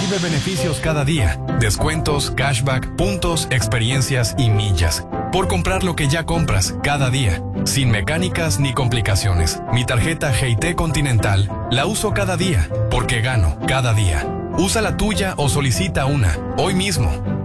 Recibe beneficios cada día, descuentos, cashback, puntos, experiencias y millas. Por comprar lo que ya compras cada día, sin mecánicas ni complicaciones. Mi tarjeta GT Continental la uso cada día, porque gano cada día. Usa la tuya o solicita una, hoy mismo.